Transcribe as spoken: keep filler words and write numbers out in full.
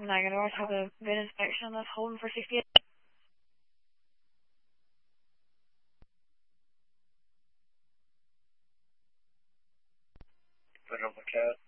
Negative. Have a good inspection on this holding for sixty-eight. Put it on the cat.